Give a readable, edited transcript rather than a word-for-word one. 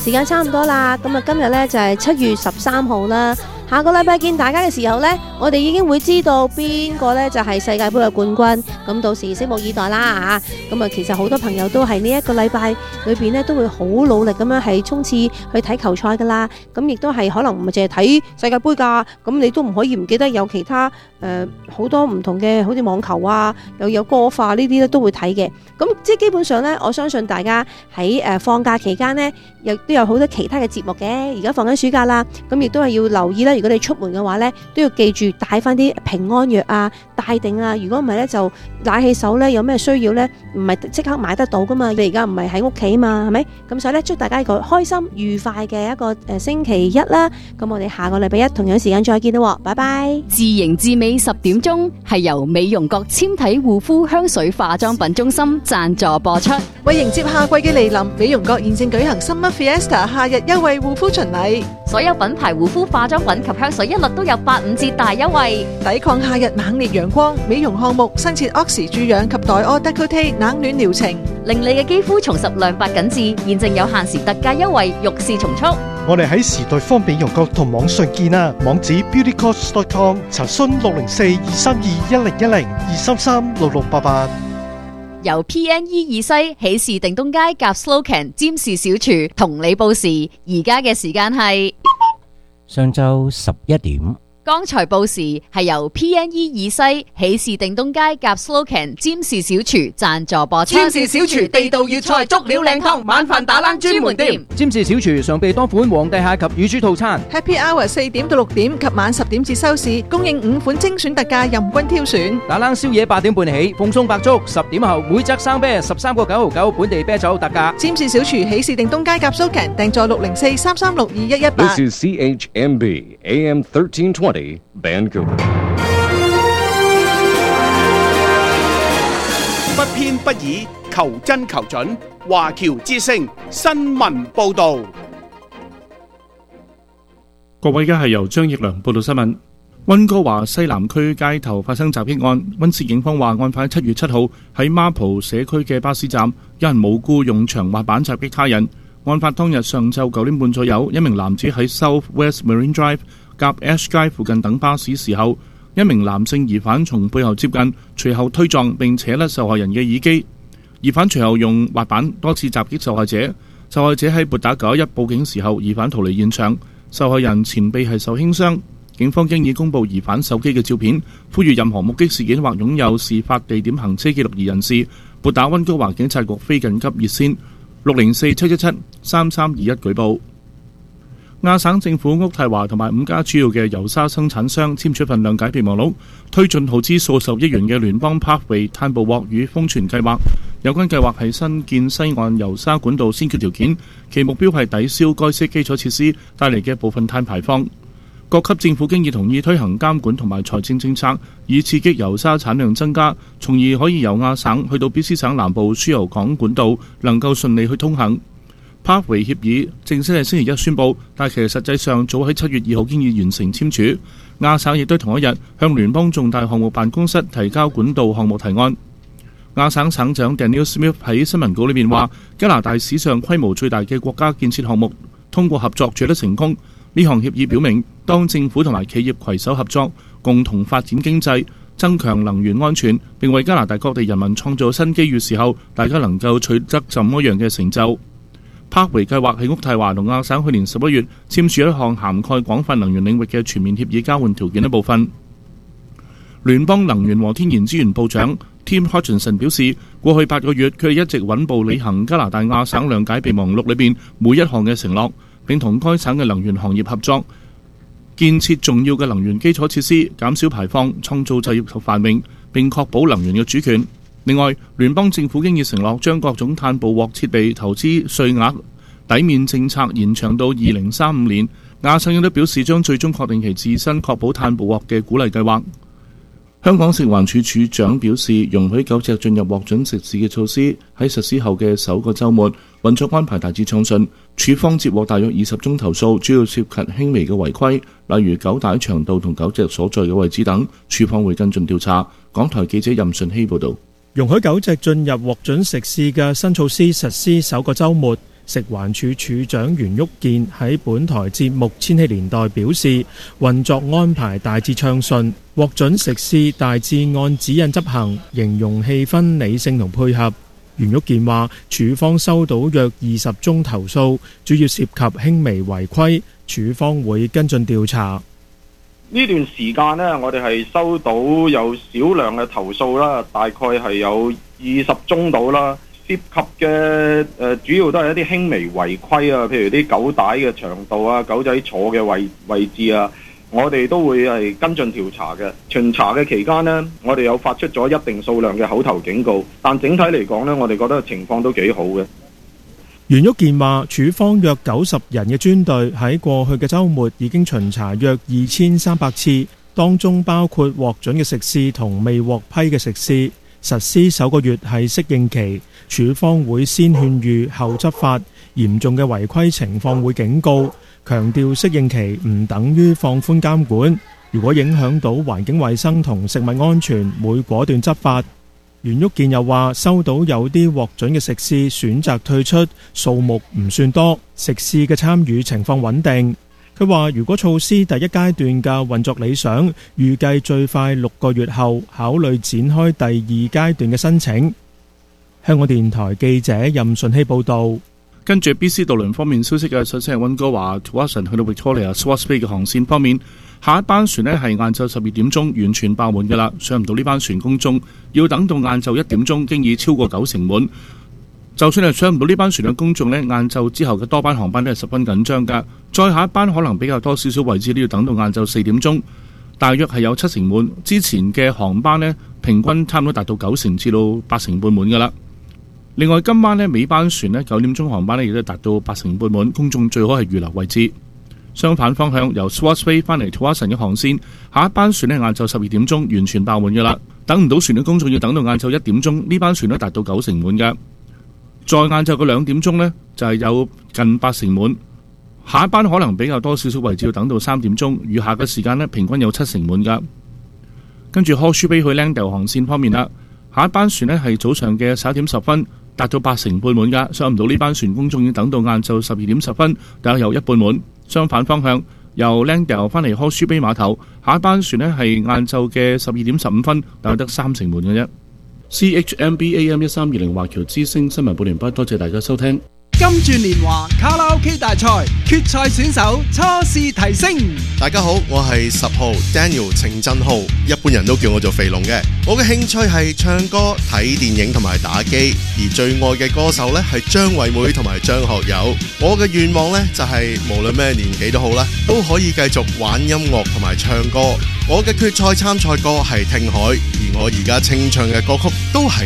時間差唔多啦，咁啊今日呢就係7月13號啦。下個禮拜見大家嘅時候呢，我哋已經會知道邊個呢就係世界盃嘅冠軍，咁到時拭目以待啦嚇。咁啊，其實好多朋友都係呢一個禮拜裏邊呢都會好努力咁樣係衝刺去睇球賽噶啦。咁亦都係可能唔係淨係睇世界盃㗎，咁你都唔可以唔記得有其他好多唔同嘅，好似網球啊，又有歌化呢啲咧都會睇嘅。咁即係基本上呢，我相信大家喺放假期間呢，亦都有好多其他嘅節目嘅。而家放緊暑假啦，咁亦都係要留意啦。如果你出門嘅話呢，都要記住帶翻啲平安藥啊，帶定啊。如果唔係呢，就拿起手呢，有咩需要呢，唔係即刻買得到噶嘛。你而家唔係喺屋企嘛，係咪？咁所以呢，祝大家一個開心愉快嘅一個星期一啦。咁我哋下個禮拜一同樣時間再見啦，拜拜。 自營至美10點鐘係由美容閣纖體護膚香水化妝品中心贊助播出。 為迎接夏季嘅嚟臨，美容閣現正舉行 Summer Fiesta 夏日優惠護膚巡禮， 所有品牌護膚化妝品及香水一律都有85折大優惠。 抵抗夏日猛烈陽光，美容項目新設 Oxy 注氧及黛柯 Décolleté 冷暖療程， 令你嘅肌膚重拾亮白緊緻。現正有限時特價優惠，欲試從速。 我哋喺時代方美容閣同網上見啊，網址 beautycost.com， 查詢604-232-1010 233-6688。 由 PNE 以西喜事定東街夾 Slocan 占士小廚同你報時，而家嘅時間係上晝11點。 剛才報時係由 PNE 以西喜事定東街夾 Slocan 占士小廚贊助播出。 占士小廚地道粵菜足料靚湯，晚飯打冷專門店。 占士小廚常備多款皇帝蟹及乳豬套餐。 Happy Hour 4點到6點及晚10點至收市，供應5款精選特價，任君挑選。 打冷宵夜8點半起，鳳鬆白粥10點後每則生啤13個9毫9，本地啤酒特價。 占士小廚喜事定東街夾 Slocan， 訂座604-336-2118。 This is CHMB AM 1320 Vancouver。 不偏不倚，求真求準。華僑之聲新聞報導。 各位，而家係由張奕良報道新聞。溫哥華西南區街頭發生襲擊案，溫市警方話案發7月7號喺孖浦社區嘅巴士站，有人無故用長滑板襲擊他人。案發當日上晝9點半左右，一名男子喺 South West Marine Drive 夾 Ash 街附近等巴士時候，一名男性疑犯從背後接近，隨後推撞並扯甩受害人嘅耳機。疑犯隨後用滑板多次襲擊受害者。受害者喺撥打911報警時候，疑犯逃離現場。受害人前臂係受輕傷。警方經已公布疑犯手機嘅照片，呼籲任何目擊事件或擁有事發地點行車記錄儀人士撥打溫哥華警察局非緊急熱線604-717-3321舉報。亞省政府渥太華同埋5家主要嘅油砂生產商簽署份諒解備忘錄，推進耗資數十億元嘅聯邦 Parkway 碳捕獲與封存計劃。有關計劃係新建西岸油砂管道先決條件，其目標係抵消該些基礎設施帶嚟嘅部分碳排放。各級政府經已同意推行監管同埋財政政策，以刺激油砂產量增加，從而可以由亞省去到 BC 省南部輸油港管道能夠順利去通行。Parkway 協議正式係星期一宣布，但其實實際上早喺7月2號經已完成簽署。亞省亦都同一日向聯邦重大項目辦公室提交管道項目提案。亞省省長 Daniel Smith 喺新聞稿裏面話，加拿大史上規模最大嘅國家建設項目通過合作取得成功。呢項協議表明，當政府同埋企業攜手合作，共同發展經濟、增強能源安全，並為加拿大各地人民創造新機遇時候，大家能夠取得怎麼樣嘅成就。Parkway 計劃喺渥太華同亞省去年11月簽署一項涵蓋廣泛能源領域嘅全面協議交換條件一部分。聯邦能源和天然資源部長 Tim Hodgson 表示，過去8個月佢哋一直穩步履行加拿大亞省諒解備忘錄裏邊每一項嘅承諾，並同該省嘅能源行業合作，建設重要嘅能源基礎設施，減少排放，創造就業及繁榮，並確保能源嘅主權。另外，聯邦政府經已承諾將各種碳捕獲設備投資稅額抵免政策延長到2035年。亞省亦都表示將最終確定其自身確保碳捕獲嘅鼓勵計劃。香港食環署署長表示，容許狗隻進入獲准食肆嘅措施喺實施後嘅首個週末，運作安排大致暢順。署方接獲大約20宗投訴，主要涉及輕微嘅違規，例如狗帶長度同狗隻所在嘅位置等。署方會跟進調查。港台記者任順希報導。 容許狗隻進入獲准食肆嘅新措施實施首個週末， 食環署署長袁旭健喺本台節目《千禧年代》表示，運作安排大致暢順，獲准食肆大致按指引執行，形容氣氛理性同配合。袁旭健話，署方收到約20宗投訴，主要涉及輕微違規，署方會跟進調查。 呢段時間呢，我哋係收到有少量嘅投訴啦，大概係有20宗到啦。涉及嘅主要都係一啲輕微違規啊，譬如啲狗帶嘅長度啊、狗仔坐嘅位置啊，我哋都會係跟進調查嘅。巡查嘅期間呢，我哋有發出咗一定數量嘅口頭警告，但整體嚟講呢，我哋覺得情況都幾好嘅。 袁旭健話，署方約90人嘅專隊喺過去嘅週末已經巡查約2300次，當中包括獲准嘅食肆同未獲批嘅食肆。實施首個月係適應期，署方會先勸喻後執法，嚴重嘅違規情況會警告，強調適應期唔等於放寬監管，如果影響到環境衛生同食物安全，會果斷執法。袁旭健又話，收到有啲獲准嘅食肆選擇退出，數目唔算多，食肆嘅參與情況穩定。佢話，如果措施第一階段嘅運作理想，預計最快6個月後考慮展開第二階段嘅申請。香港電台記者任順希報導。 跟住 BC 渡輪方面消息嘅，首先係溫哥華 Tuason 去到 Victoria Swartz Bay 嘅航線方面，下一班船呢係晏晝12點鐘完全爆滿㗎啦，上唔到呢班船公眾，要等到晏晝1點鐘，經已超過90%滿。就算係上唔到呢班船嘅公眾呢，晏晝之後嘅多班航班都係十分緊張㗎。再下一班可能比較多少少位置都要等到晏晝4點鐘，大約係有70%滿。之前嘅航班呢，平均差唔多達到90%至到80%半滿㗎啦。另外今晚呢，尾班船呢9點鐘航班呢亦都達到80%半滿，公眾最好係預留位置。相反方向由 Swartz Bay 翻嚟 Tuason 嘅航線，下一班船呢晏晝12點鐘完全爆滿㗎啦，等唔到船嘅公眾要等到晏晝1點鐘，呢班船都達到90%滿㗎。再晏晝嘅2點鐘呢，就係有近80%滿，下一班可能比較多少少位置要等到3點鐘，餘下嘅時間呢，平均有70%滿㗎。跟住 Horseshoe Bay 去 Langdale 航線方面啦，下一班船呢係早上嘅11點10分，達到80%半滿㗎，上唔到呢班船公眾要等到晏晝12點10分，大約有1半滿。相反方向由 Langdale 翻嚟 Horseshoe Bay 碼頭，下一班船呢係晏晝嘅12點15分，大約得30%滿嘅啫。CHMB AM 1320華僑之聲新聞報聯播，多謝大家收聽。 金鑽年華卡拉 OK 大賽決賽選手初試提升。 大家好，我係10號 Daniel 程振浩，一般人都叫我做肥龍嘅。我嘅興趣係唱歌、睇電影同埋打機，而最愛嘅歌手呢係張惠妹同埋張學友。我嘅願望呢就係無論咩年紀都好啦，都可以繼續玩音樂同埋唱歌。我嘅決賽參賽歌係聽海，而我而家清唱嘅歌曲都係